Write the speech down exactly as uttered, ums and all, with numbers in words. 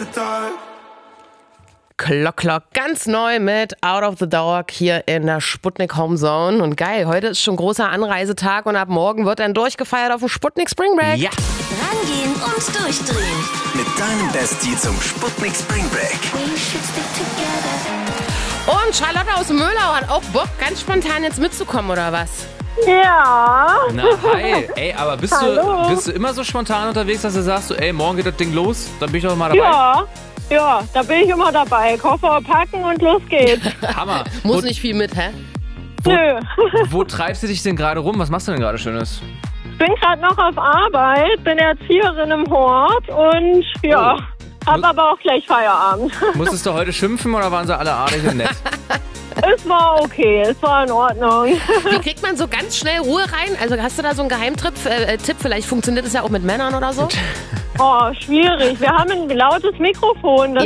the dark. Klock, Klock, ganz neu mit Out of the Dark hier in der Sputnik Homezone. Und geil, heute ist schon großer Anreisetag und ab morgen wird dann durchgefeiert auf dem Sputnik Spring Break. Ja. Rangehen und durchdrehen. Mit deinem Bestie zum Sputnik Spring Break. Und Charlotte aus Möhlau hat auch Bock, ganz spontan jetzt mitzukommen, oder was? Ja. Na, hi. Ey, aber bist Hallo. du, bist du immer so spontan unterwegs, dass du sagst, so, ey, morgen geht das Ding los, dann bin ich doch mal dabei? Ja. Ja, da bin ich immer dabei. Koffer packen und los geht's. Hammer. Muss wo, nicht viel mit, hä? wo, Nö. wo treibst du dich denn gerade rum? Was machst du denn gerade Schönes? Ich bin gerade noch auf Arbeit, bin Erzieherin im Hort und ja, Oh. hab aber auch gleich Feierabend. Musstest du heute schimpfen oder waren sie alle artig und nett? Es war okay, es war in Ordnung. Wie kriegt man so ganz schnell Ruhe rein? Also hast du da so einen Geheimtipp? Äh, Tipp, vielleicht funktioniert es ja auch mit Männern oder so? Oh, schwierig. Wir haben ein lautes Mikrofon, das